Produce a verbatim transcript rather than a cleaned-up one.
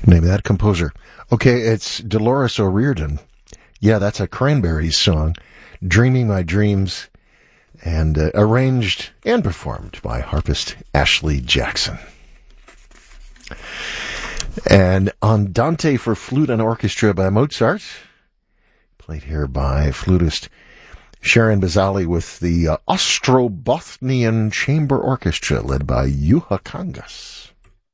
Name of that composer. Okay, it's Dolores O'Riordan. Yeah, that's a Cranberries song, Dreaming My Dreams, and uh, arranged and performed by harpist Ashley Jackson. And Andante for Flute and Orchestra by Mozart, played here by flutist Sharon Bazali with the uh, Ostrobothnian Chamber Orchestra, led by Juha Kangas.